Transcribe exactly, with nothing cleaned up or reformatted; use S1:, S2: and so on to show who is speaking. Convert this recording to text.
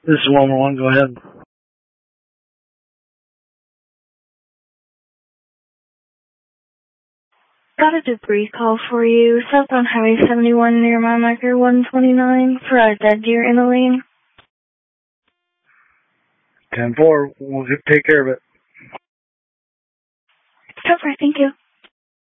S1: This is one one one, go ahead.
S2: Got a debris call for you, south on Highway seventy-one near mile marker one twenty-nine for a dead deer in the lane.
S1: ten four, we'll take care of it.
S2: Over, thank you.